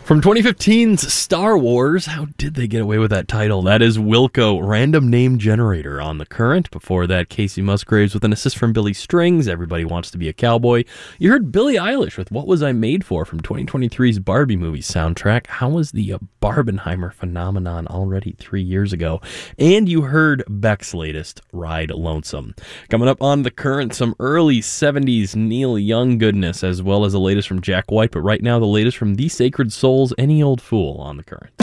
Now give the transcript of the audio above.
From 2015's Star Wars, how did they get away with that title? That is Wilco, Random Name Generator on The Current. Before that, Casey Musgraves with an assist from Billy Strings, Everybody Wants to Be a Cowboy. You heard Billie Eilish with What Was I Made For from 2023's Barbie movie soundtrack. How was the Barbenheimer phenomenon already 3 years ago? And you heard Beck's latest, Ride Lonesome. Coming up on The Current, some early 70s Neil Young goodness, as well as the latest from Jack White. But right now, the latest from The Sacred Souls, Any Old Fool on The Current.